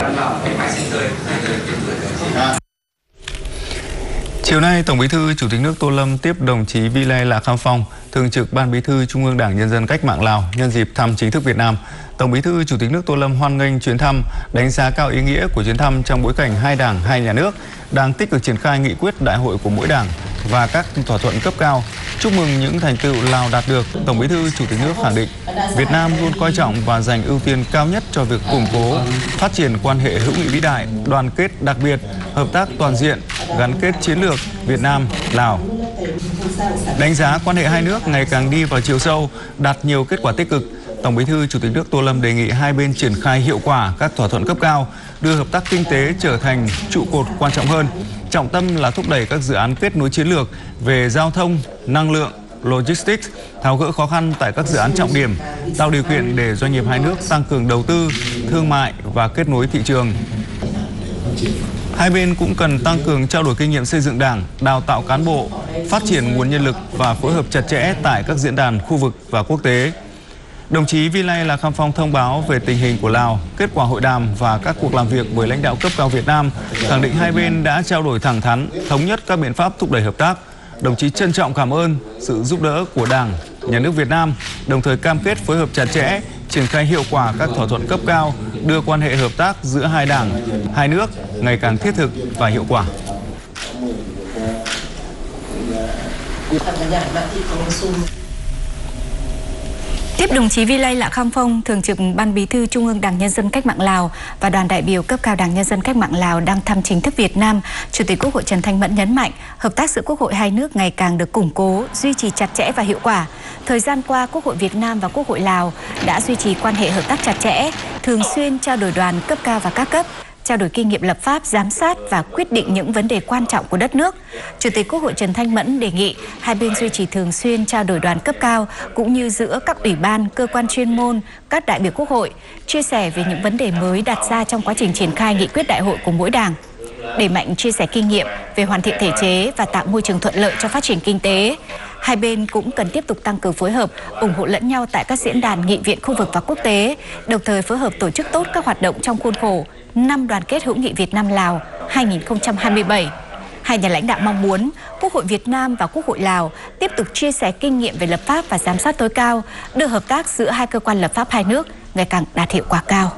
Chiều nay, Tổng Bí thư Chủ tịch nước Tô Lâm tiếp đồng chí Vi Lây Lạ Kham Phong, Thường trực Ban Bí thư Trung ương Đảng Nhân dân Cách mạng Lào nhân dịp thăm chính thức Việt Nam. Tổng Bí thư Chủ tịch nước Tô Lâm hoan nghênh chuyến thăm, đánh giá cao ý nghĩa của chuyến thăm trong bối cảnh hai đảng, hai nhà nước đang tích cực triển khai nghị quyết đại hội của mỗi đảng và các thỏa thuận cấp cao. Chúc mừng những thành tựu Lào đạt được, Tổng Bí thư Chủ tịch nước khẳng định Việt Nam luôn coi trọng và dành ưu tiên cao nhất cho việc củng cố, phát triển quan hệ hữu nghị vĩ đại, đoàn kết đặc biệt, hợp tác toàn diện, gắn kết chiến lược Việt Nam-Lào. Đánh giá quan hệ hai nước ngày càng đi vào chiều sâu, đạt nhiều kết quả tích cực, Tổng Bí thư Chủ tịch nước Tô Lâm đề nghị hai bên triển khai hiệu quả các thỏa thuận cấp cao, đưa hợp tác kinh tế trở thành trụ cột quan trọng hơn. Trọng tâm là thúc đẩy các dự án kết nối chiến lược về giao thông, năng lượng, logistics, tháo gỡ khó khăn tại các dự án trọng điểm, tạo điều kiện để doanh nghiệp hai nước tăng cường đầu tư, thương mại và kết nối thị trường. Hai bên cũng cần tăng cường trao đổi kinh nghiệm xây dựng đảng, đào tạo cán bộ, phát triển nguồn nhân lực và phối hợp chặt chẽ tại các diễn đàn khu vực và quốc tế. Đồng chí Vi Lây Lạ Kham Phong thông báo về tình hình của Lào, kết quả hội đàm và các cuộc làm việc với lãnh đạo cấp cao Việt Nam, khẳng định hai bên đã trao đổi thẳng thắn, thống nhất các biện pháp thúc đẩy hợp tác. Đồng chí trân trọng cảm ơn sự giúp đỡ của Đảng, Nhà nước Việt Nam, đồng thời cam kết phối hợp chặt chẽ, triển khai hiệu quả các thỏa thuận cấp cao, đưa quan hệ hợp tác giữa hai đảng, hai nước ngày càng thiết thực và hiệu quả. Tiếp đồng chí Vi Lây Lạ Kham Phong, Thường trực Ban Bí thư Trung ương Đảng Nhân dân Cách mạng Lào và đoàn đại biểu cấp cao Đảng Nhân dân Cách mạng Lào đang thăm chính thức Việt Nam, Chủ tịch Quốc hội Trần Thanh Mẫn nhấn mạnh hợp tác giữa Quốc hội hai nước ngày càng được củng cố, duy trì chặt chẽ và hiệu quả. Thời gian qua, Quốc hội Việt Nam và Quốc hội Lào đã duy trì quan hệ hợp tác chặt chẽ, thường xuyên trao đổi đoàn cấp cao và các cấp, trao đổi kinh nghiệm lập pháp, giám sát và quyết định những vấn đề quan trọng của đất nước. Chủ tịch Quốc hội Trần Thanh Mẫn đề nghị hai bên duy trì thường xuyên trao đổi đoàn cấp cao cũng như giữa các ủy ban, cơ quan chuyên môn, các đại biểu Quốc hội, chia sẻ về những vấn đề mới đặt ra trong quá trình triển khai nghị quyết đại hội của mỗi đảng. Đẩy mạnh chia sẻ kinh nghiệm về hoàn thiện thể chế và tạo môi trường thuận lợi cho phát triển kinh tế. Hai bên cũng cần tiếp tục tăng cường phối hợp, ủng hộ lẫn nhau tại các diễn đàn nghị viện khu vực và quốc tế, đồng thời phối hợp tổ chức tốt các hoạt động trong khuôn khổ Năm đoàn kết hữu nghị Việt Nam-Lào 2027. Hai nhà lãnh đạo mong muốn Quốc hội Việt Nam và Quốc hội Lào tiếp tục chia sẻ kinh nghiệm về lập pháp và giám sát tối cao, đưa hợp tác giữa hai cơ quan lập pháp hai nước ngày càng đạt hiệu quả cao.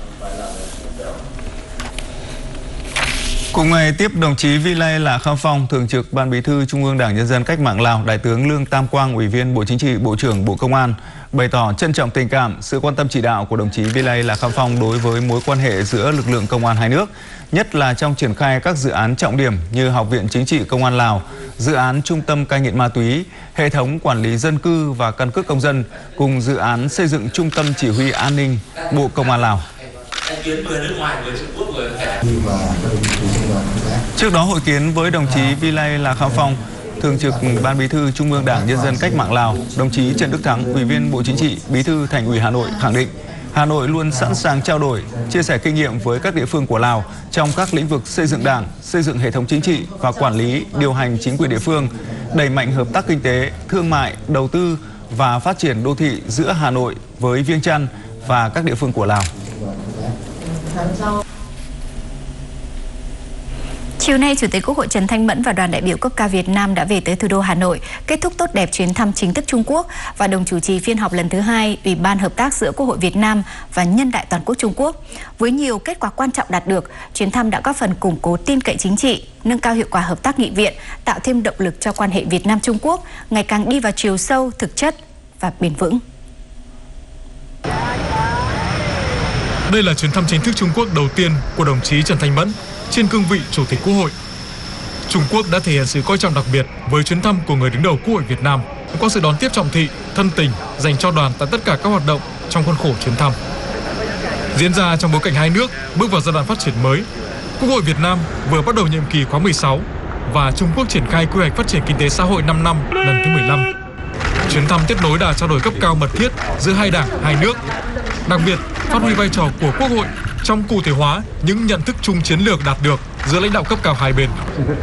Cùng ngày tiếp đồng chí Vi Lây Lạ Kham Phong, Thường trực Ban Bí thư Trung ương Đảng Nhân dân Cách mạng Lào, Đại tướng Lương Tam Quang, Ủy viên Bộ Chính trị, Bộ trưởng Bộ Công an, bày tỏ trân trọng tình cảm, sự quan tâm chỉ đạo của đồng chí Vi Lây Lạ Kham Phong đối với mối quan hệ giữa lực lượng công an hai nước, nhất là trong triển khai các dự án trọng điểm như Học viện Chính trị Công an Lào, dự án Trung tâm cai nghiện ma túy, hệ thống quản lý dân cư và căn cước công dân, cùng dự án xây dựng Trung tâm chỉ huy an ninh Bộ Công an Lào. Trước đó hội kiến với đồng chí Vi Lây Lạ Kham Phong, Thường trực Ban Bí thư Trung ương Đảng Nhân dân Cách mạng Lào, đồng chí Trần Đức Thắng, Ủy viên Bộ Chính trị, Bí thư Thành ủy Hà Nội khẳng định Hà Nội luôn sẵn sàng trao đổi, chia sẻ kinh nghiệm với các địa phương của Lào trong các lĩnh vực xây dựng đảng, xây dựng hệ thống chính trị và quản lý, điều hành chính quyền địa phương, đẩy mạnh hợp tác kinh tế, thương mại, đầu tư và phát triển đô thị giữa Hà Nội với Viêng Chăn và các địa phương của Lào. Chiều nay, Chủ tịch Quốc hội Trần Thanh Mẫn và đoàn đại biểu cấp cao Việt Nam đã về tới thủ đô Hà Nội, kết thúc tốt đẹp chuyến thăm chính thức Trung Quốc và đồng chủ trì phiên họp lần thứ 2 Ủy ban Hợp tác giữa Quốc hội Việt Nam và Nhân đại Toàn quốc Trung Quốc. Với nhiều kết quả quan trọng đạt được, chuyến thăm đã góp phần củng cố tin cậy chính trị, nâng cao hiệu quả hợp tác nghị viện, tạo thêm động lực cho quan hệ Việt Nam-Trung Quốc ngày càng đi vào chiều sâu, thực chất và bền vững. Đây là chuyến thăm chính thức Trung Quốc đầu tiên của đồng chí Trần Thanh Mẫn trên cương vị Chủ tịch Quốc hội. Trung Quốc đã thể hiện sự coi trọng đặc biệt với chuyến thăm của người đứng đầu Quốc hội Việt Nam, có sự đón tiếp trọng thị, thân tình dành cho đoàn tại tất cả các hoạt động trong khuôn khổ chuyến thăm. Diễn ra trong bối cảnh hai nước bước vào giai đoạn phát triển mới, Quốc hội Việt Nam vừa bắt đầu nhiệm kỳ khóa 16 và Trung Quốc triển khai quy hoạch phát triển kinh tế xã hội 5 năm lần thứ 15. Chuyến thăm tiếp nối đà trao đổi cấp cao mật thiết giữa hai đảng, hai nước, đặc biệt phát huy vai trò của Quốc hội trong cụ thể hóa những nhận thức chung chiến lược đạt được giữa lãnh đạo cấp cao hai bên.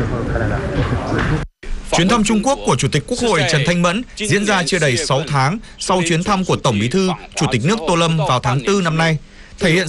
Chuyến thăm Trung Quốc của Chủ tịch Quốc hội Trần Thanh Mẫn diễn ra chưa đầy 6 tháng sau chuyến thăm của Tổng Bí thư Chủ tịch nước Tô Lâm vào tháng 4 năm nay, thể hiện